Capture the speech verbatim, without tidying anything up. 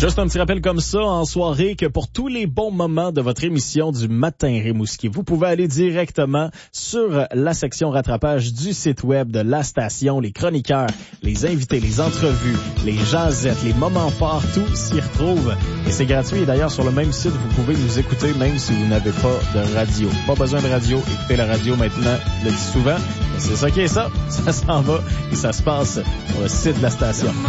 Juste un petit rappel comme ça en soirée que pour tous les bons moments de votre émission du matin Rimouski, vous pouvez aller directement sur la section rattrapage du site web de la station, les chroniqueurs, les invités, les entrevues, les jasettes, les moments forts, tout s'y retrouve. Et c'est gratuit. Et d'ailleurs, sur le même site, vous pouvez nous écouter même si vous n'avez pas de radio. Pas besoin de radio. Écoutez la radio maintenant, je le dis souvent. Mais c'est ça qui est ça. Ça s'en va et ça se passe sur le site de la station.